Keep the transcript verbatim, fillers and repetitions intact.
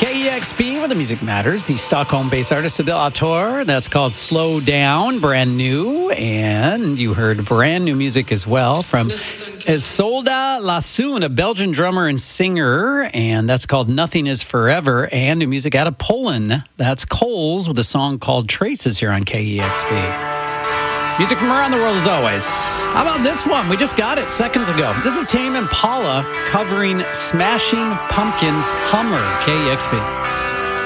K E X P, where the music matters. The Stockholm-based artist Adele Autor. That's called Slow Down, brand new. And you heard brand new music as well from Isolde Lassoon, a Belgian drummer and singer. And that's called Nothing Is Forever. And new music out of Poland. That's Coles with a song called Traces here on K E X P. Music from around the world as always. How about this one? We just got it seconds ago. This is Tame Impala covering Smashing Pumpkins' Hummer, K E X P.